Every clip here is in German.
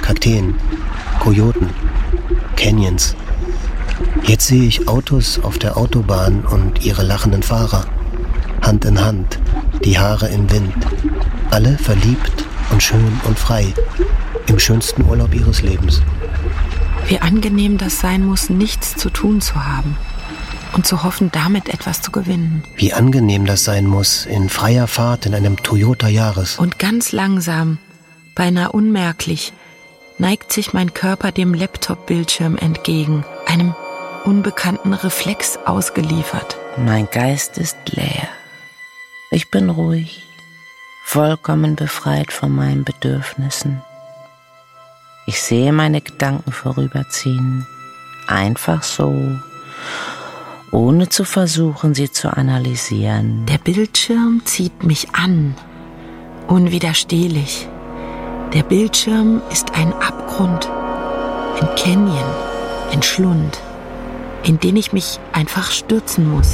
Kakteen, Kojoten, Canyons. Jetzt sehe ich Autos auf der Autobahn und ihre lachenden Fahrer. Hand in Hand, die Haare im Wind. Alle verliebt und schön und frei. Im schönsten Urlaub ihres Lebens. Wie angenehm das sein muss, nichts zu tun zu haben. Und zu hoffen, damit etwas zu gewinnen. Wie angenehm das sein muss, in freier Fahrt in einem Toyota Yaris. Und ganz langsam, beinahe unmerklich, neigt sich mein Körper dem Laptop-Bildschirm entgegen, einem unbekannten Reflex ausgeliefert. Mein Geist ist leer. Ich bin ruhig, vollkommen befreit von meinen Bedürfnissen. Ich sehe meine Gedanken vorüberziehen, einfach so, ohne zu versuchen, sie zu analysieren. Der Bildschirm zieht mich an, unwiderstehlich. Der Bildschirm ist ein Abgrund, ein Canyon, ein Schlund, in den ich mich einfach stürzen muss.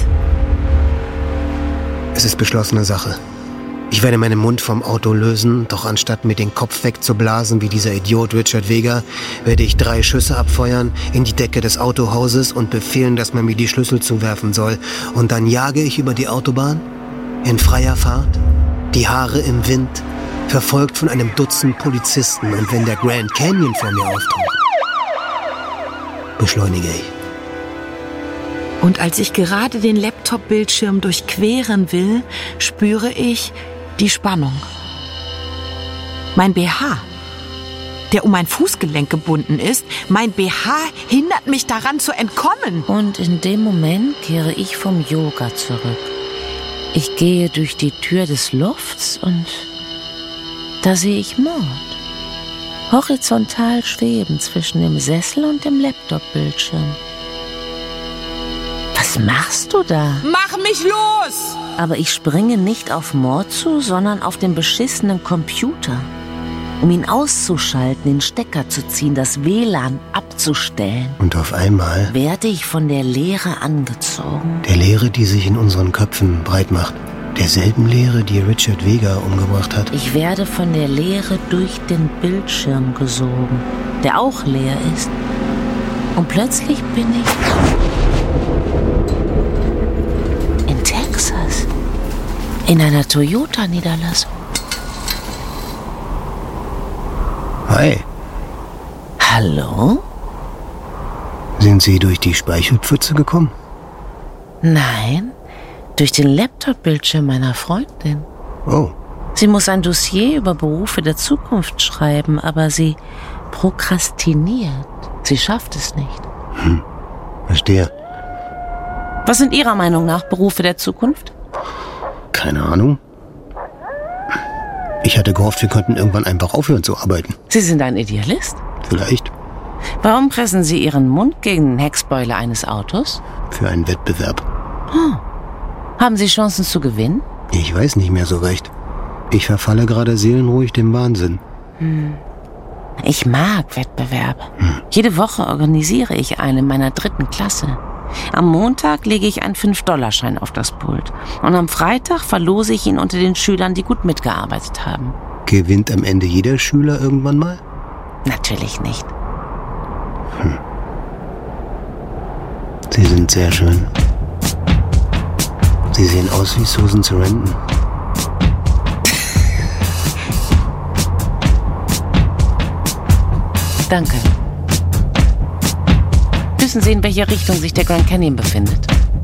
Es ist beschlossene Sache. Ich werde meinen Mund vom Auto lösen, doch anstatt mir den Kopf wegzublasen wie dieser Idiot Richard Vega, werde ich 3 Schüsse abfeuern in die Decke des Autohauses und befehlen, dass man mir die Schlüssel zuwerfen soll. Und dann jage ich über die Autobahn, in freier Fahrt, die Haare im Wind, verfolgt von einem Dutzend Polizisten. Und wenn der Grand Canyon vor mir auftaucht, beschleunige ich. Und als ich gerade den Laptop-Bildschirm durchqueren will, spüre ich die Spannung. Mein BH, der um mein Fußgelenk gebunden ist, mein BH hindert mich daran zu entkommen. Und in dem Moment kehre ich vom Yoga zurück. Ich gehe durch die Tür des Lofts und da sehe ich Maud. Horizontal schweben zwischen dem Sessel und dem Laptop-Bildschirm. Was machst du da? Mach mich los! Aber ich springe nicht auf Maud zu, sondern auf den beschissenen Computer. Um ihn auszuschalten, den Stecker zu ziehen, das WLAN abzustellen. Und auf einmal werde ich von der Leere angezogen. Der Leere, die sich in unseren Köpfen breit macht. Derselben Leere, die Richard Vega umgebracht hat. Ich werde von der Leere durch den Bildschirm gesogen, der auch leer ist. Und plötzlich bin ich in Texas, in einer Toyota-Niederlassung. Hi. Hallo? Sind Sie durch die Speichelpfütze gekommen? Nein, durch den Laptop-Bildschirm meiner Freundin. Oh. Sie muss ein Dossier über Berufe der Zukunft schreiben, aber sie prokrastiniert. Sie schafft es nicht. Verstehe. Was sind Ihrer Meinung nach Berufe der Zukunft? Keine Ahnung. Ich hatte gehofft, wir könnten irgendwann einfach aufhören zu arbeiten. Sie sind ein Idealist? Vielleicht. Warum pressen Sie Ihren Mund gegen den Heckspoiler eines Autos? Für einen Wettbewerb. Haben Sie Chancen zu gewinnen? Ich weiß nicht mehr so recht. Ich verfalle gerade seelenruhig dem Wahnsinn. Ich mag Wettbewerbe. Jede Woche organisiere ich einen in meiner 3. Klasse. Am Montag lege ich einen 5-$-Schein auf das Pult. Und am Freitag verlose ich ihn unter den Schülern, die gut mitgearbeitet haben. Gewinnt am Ende jeder Schüler irgendwann mal? Natürlich nicht. Sie sind sehr schön. Sie sehen aus wie Susan Sarandon. Danke. Wissen Sie, in welcher Richtung sich der Grand Canyon befindet?